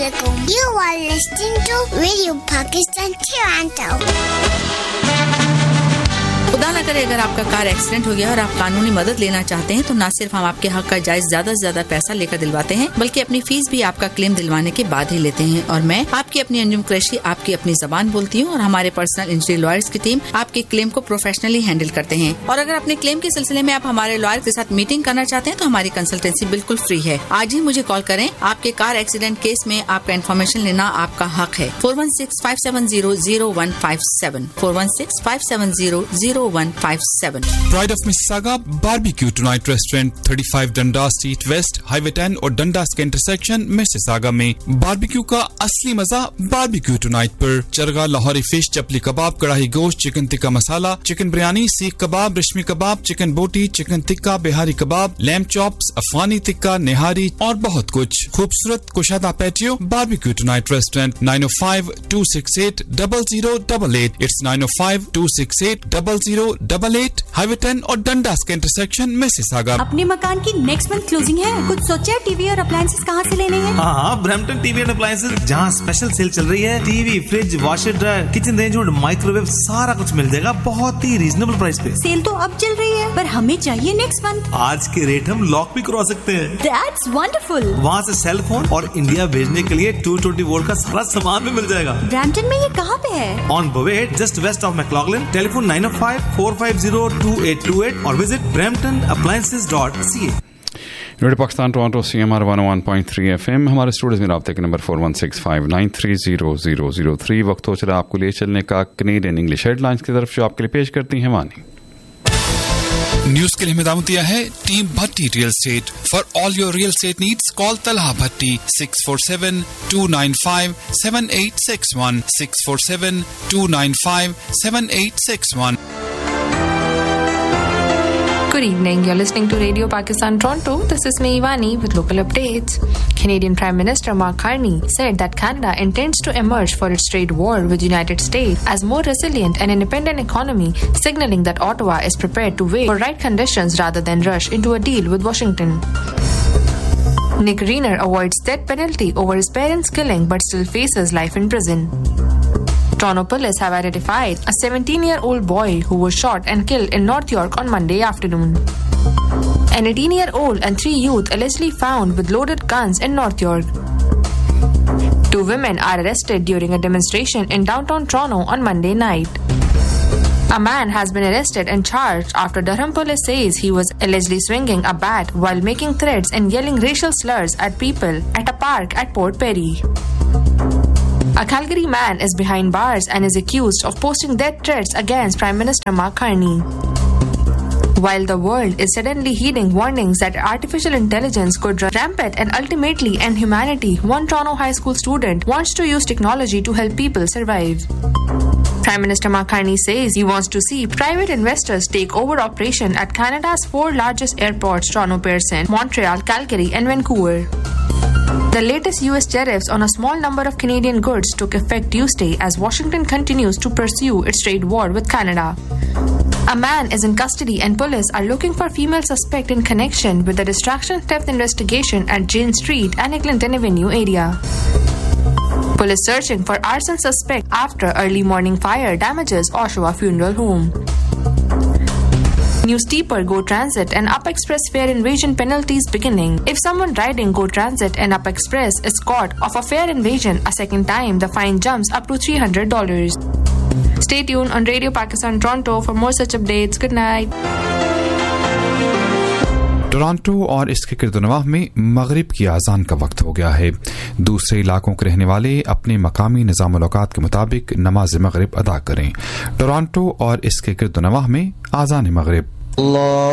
Assalamualaikum. You are listening to Radio Pakistan Toronto. खुदा न करे अगर आपका कार एक्सीडेंट हो गया और आप कानूनी मदद लेना चाहते हैं तो न सिर्फ हम आपके हक का जायज ज्यादा से ज्यादा पैसा लेकर दिलवाते हैं बल्कि अपनी फीस भी आपका क्लेम दिलवाने के बाद ही लेते हैं। और मैं आपकी अपनी अंजुम कुरैशी आपकी अपनी जबान बोलती हूँ और हमारे पर्सनल इंजरी लॉयर्स की टीम आपके क्लेम को प्रोफेशनली हैंडल करते हैं। और अगर अपने क्लेम के सिलसिले में आप हमारे लॉयर के साथ मीटिंग करना चाहते हैं तो हमारी कंसल्टेंसी बिल्कुल फ्री है। आज ही मुझे कॉल करें। आपके कार एक्सीडेंट केस में आपका इन्फॉर्मेशन लेना आपका हक है। 416-570-0157 416-570-0157। Pride of Mississauga Barbecue Tonight Restaurant 35 Dundas Street West Highway 10 और Dundas के इंटरसेक्शन मिसिसागा में बारबेक्यू का असली मजा बारबेक्यू टुनाइट पर चरगा लाहौरी फिश चपली कबाब कढ़ाई गोश्त चिकन टिक्का मसाला चिकन बिरयानी सीख कबाब रेशमी कबाब चिकन बोटी चिकन टिक्का बिहारी कबाब लैम्ब चॉप्स अफगानी टिक्का निहारी और बहुत कुछ। खूबसूरत कुशादा patio barbecue tonight restaurant 905-268-0088 It's 905-268-0088 highway 10 और डंडास के इंटरसेक्शन मिसिसागा। अपने मकान की नेक्स्ट मंथ क्लोजिंग है, कुछ सोचा टीवी और अप्लायंसेस कहाँ से लेने हैं? हाँ, ब्रैम्पटन टीवी एंड अप्लायंसेस जहाँ स्पेशल सेल चल रही है। TV, fridge, washer dryer, kitchen range और माइक्रोवेव सारा कुछ मिल जाएगा बहुत ही रीजनेबल प्राइस पे। सेल तो अब चल रही है पर हमें चाहिए नेक्स्ट मंथ। आज के रेट हम लॉक भी करवा सकते हैं। That's wonderful। वहाँ से सेल फोन और इंडिया भेजने के लिए 220 वोल्ट का सारा सामान भी मिल जाएगा। ब्रैम्पटन में ये कहाँ पे है? On बोवेट just waste of मैक्लॉगलिन। Telephone 905-450-2828 और visit bramptonappliances.ca। Radio Pakistan Toronto CMR 101.3 FM। हमारे स्टूडियोज में राब्ते के नंबर 416-593-0003। वक्त हो चला आपको ले चलने का कनेडियन इंग्लिश हेडलाइंस की तरफ जो आपके लिए पेश करती हैं वानी। न्यूज के लिए हिदायत दिया है team Bhatti real estate. For all your real estate needs call Talha Bhatti 647-295-7861 647-295-7861। Good evening. You're listening to Radio Pakistan Toronto. This is me, Ivani, with local updates. Canadian Prime Minister Mark Carney said that Canada intends to emerge for its trade war with the United States as more resilient and independent economy, signaling that Ottawa is prepared to wait for right conditions rather than rush into a deal with Washington. Nick Rayner avoids death penalty over his parents' killing but still faces life in prison. Toronto police have identified a 17-year-old boy who was shot and killed in North York on Monday afternoon. An 18-year-old and 3 youth allegedly found with loaded guns in North York. 2 women are arrested during a demonstration in downtown Toronto on Monday night. A man has been arrested and charged after Durham police says he was allegedly swinging a bat while making threats and yelling racial slurs at people at a park at Port Perry. A Calgary man is behind bars and is accused of posting death threats against Prime Minister Mark Carney. While the world is suddenly heeding warnings that artificial intelligence could run rampant and ultimately end humanity, one Toronto high school student wants to use technology to help people survive. Prime Minister Mark Carney says he wants to see private investors take over operation at Canada's 4 largest airports, Toronto Pearson, Montreal, Calgary and Vancouver. The latest US tariffs on a small number of Canadian goods took effect Tuesday as Washington continues to pursue its trade war with Canada. A man is in custody and police are looking for female suspect in connection with the distraction theft investigation at Jane Street and Eglinton Avenue area. Police searching for arson suspect after early morning fire damages Oshawa Funeral Home. New steeper Go Transit and Up Express fare invasion penalties beginning. If someone riding Go Transit and Up Express is caught of a fare invasion a second time, the fine jumps up to $300. Stay tuned on Radio Pakistan Toronto for more such updates. Good night. Toronto और इसके गिरदोनवाह में मगरिब की आज़ान का वक्त हो गया है। दूसरे इलाकों के रहने वाले अपने मकामी निज़ाम-उल-औक़ात के मुताबिक नमाज मगरिब अदा करें। टोरंटो और इसके गिरदोनवाह में आज़ान मगरिब